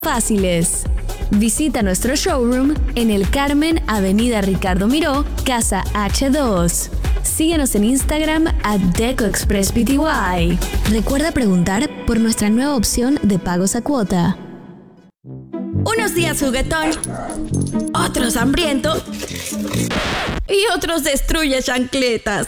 fáciles. Visita nuestro showroom en El Carmen, Avenida Ricardo Miró, Casa H2. Síguenos en Instagram @DecoExpressPty. Recuerda preguntar por nuestra nueva opción de pagos a cuota. Unos días juguetón, otros hambriento y otros destruye chancletas.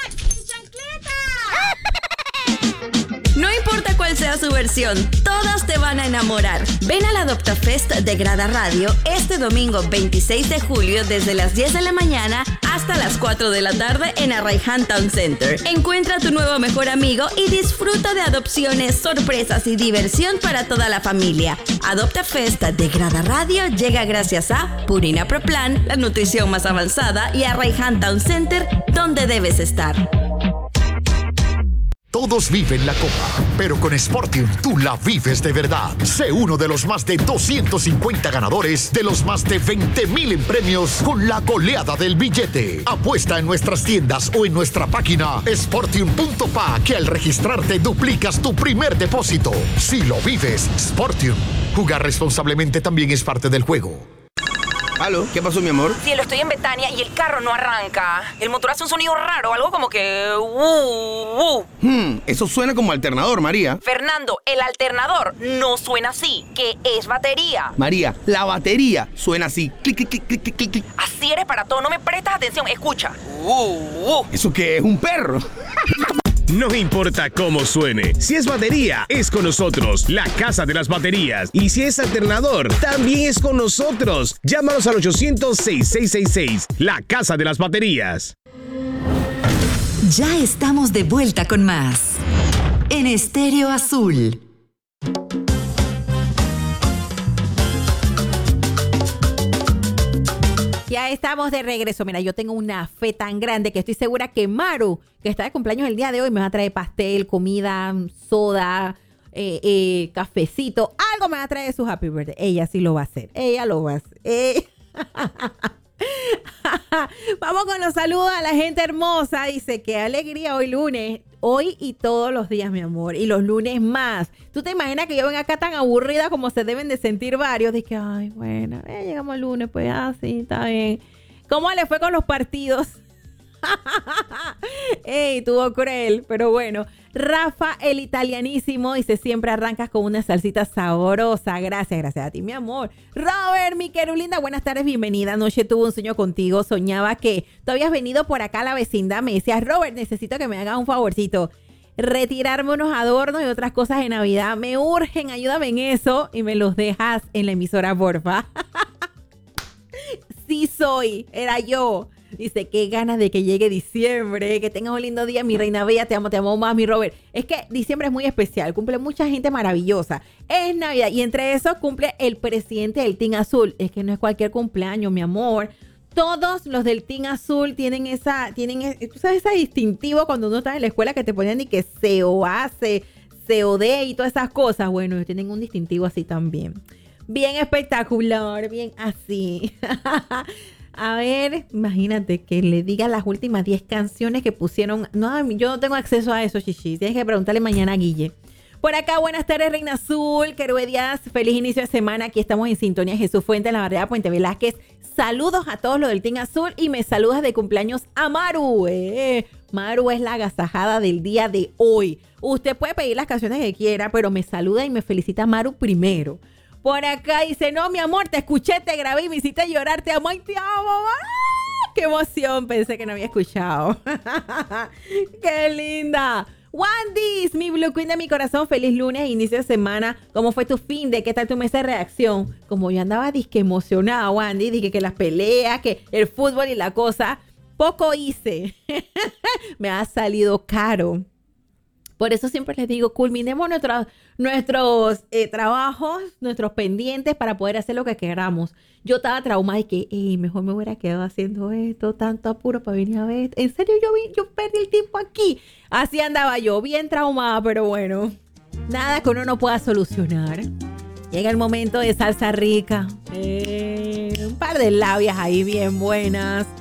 No importa cuál sea su versión, todas te van a enamorar. Ven al AdoptaFest de Grada Radio este domingo 26 de julio desde las 10 de la mañana hasta las 4 de la tarde en Arraiján Town Center. Encuentra a tu nuevo mejor amigo y disfruta de adopciones, sorpresas y diversión para toda la familia. AdoptaFest de Grada Radio llega gracias a Purina Pro Plan, la nutrición más avanzada, y Arraiján Town Center, donde debes estar. Todos viven la copa, pero con Sportium tú la vives de verdad. Sé uno de los más de 250 ganadores de los más de 20,000 en premios con la goleada del billete. Apuesta en nuestras tiendas o en nuestra página sportium.pa, que al registrarte duplicas tu primer depósito. Si lo vives, Sportium. Jugar responsablemente también es parte del juego. ¿Aló? ¿Qué pasó, mi amor? Cielo, estoy en Betania y el carro no arranca. El motor hace un sonido raro, algo como que... Eso suena como alternador, María. Fernando, el alternador no suena así, que es batería. María, la batería suena así. Clic, clic, clic, clic, clic, clic. Así eres para todo, no me prestas atención, escucha. ¿Eso qué es? ¿Un perro? No importa cómo suene, si es batería, es con nosotros, la Casa de las Baterías. Y si es alternador, también es con nosotros. Llámanos al 800-6666, la Casa de las Baterías. Ya estamos de vuelta con más en Estéreo Azul. Ya estamos de regreso. Mira, yo tengo una fe tan grande que estoy segura que Maru, que está de cumpleaños el día de hoy, me va a traer pastel, comida, soda, cafecito. Algo me va a traer de su happy birthday. Ella sí lo va a hacer. Ella lo va a hacer. Vamos con los saludos a la gente hermosa. Dice, qué alegría hoy lunes. Hoy y todos los días, mi amor. Y los lunes más. ¿Tú te imaginas que yo venga acá tan aburrida como se deben de sentir varios? Dije, ay, bueno, llegamos el lunes, pues así, está bien. ¿Cómo le fue con los partidos? Ey, tuvo cruel, pero bueno. Rafa, el italianísimo, dice, siempre arrancas con una salsita sabrosa. Gracias a ti, mi amor. Robert, mi querulinda, buenas tardes, bienvenida. Anoche tuve un sueño contigo, soñaba que tú habías venido por acá a la vecindad. Me decías, Robert, necesito que me hagas un favorcito. Retirarme unos adornos y otras cosas de Navidad. Me urgen, ayúdame en eso. Y me los dejas en la emisora, porfa. Sí soy, era yo. Dice, qué ganas de que llegue diciembre, que tengas un lindo día, mi reina bella, te amo más, mi Robert. Es que diciembre es muy especial, cumple mucha gente maravillosa. Es Navidad y entre esos cumple el presidente del Team Azul. Es que no es cualquier cumpleaños, mi amor. Todos los del Team Azul tienen tú sabes, ese distintivo cuando uno está en la escuela que te ponían y que COA, COD y todas esas cosas. Bueno, ellos tienen un distintivo así también. Bien espectacular, bien así. A ver, imagínate que le diga las últimas 10 canciones que pusieron. No, yo no tengo acceso a eso, chichi. Tienes que preguntarle mañana a Guille. Por acá, buenas tardes, Reina Azul, Querube Díaz, feliz inicio de semana. Aquí estamos en sintonía. Jesús Fuente, en la barriada Puente Velázquez. Saludos a todos los del Team Azul y me saludas de cumpleaños a Maru. Maru es la agasajada del día de hoy. Usted puede pedir las canciones que quiera, pero me saluda y me felicita a Maru primero. Por acá dice, no, mi amor, te escuché, te grabé y me hiciste llorar, te amo y te amo. ¡Ah! ¡Qué emoción! Pensé que no había escuchado. ¡Qué linda! Wandis, mi Blue Queen de mi corazón, feliz lunes, inicio de semana. ¿Cómo fue tu fin de? ¿Qué tal tu mes de reacción? Como yo andaba disque emocionada, Wandy, dije que las peleas, que el fútbol y la cosa, poco hice. Me ha salido caro. Por eso siempre les digo, culminemos nuestros trabajos, nuestros pendientes para poder hacer lo que queramos. Yo estaba traumada y que mejor me hubiera quedado haciendo esto, tanto apuro para venir a ver. En serio, yo perdí el tiempo aquí. Así andaba yo, bien traumada, pero bueno, nada que uno no pueda solucionar. Llega el momento de salsa rica. Un par de labias ahí bien buenas.